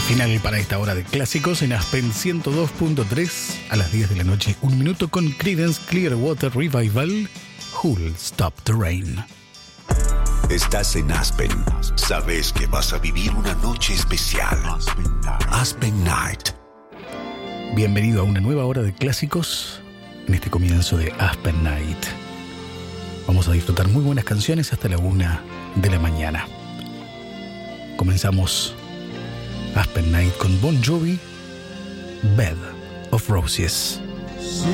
Final para esta hora de clásicos en Aspen 102.3 a las 10 de la noche. 1 minuto con Creedence Clearwater Revival, Who'll Stop the Rain. Estás en Aspen. Sabes que vas a vivir una noche especial. Aspen Night. Bienvenido a una nueva hora de clásicos en este comienzo de Aspen Night. Vamos a disfrutar muy buenas canciones hasta la 1 de la mañana. Comenzamos Aspen Night con Bon Jovi, Bed of Roses.